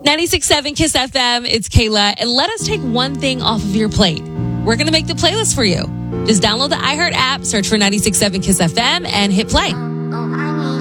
96.7 Kiss FM, it's Kayla, and let us take one thing off of your plate. We're going to make the playlist for you. Just download the iHeart app, search for 96.7 Kiss FM, and hit play.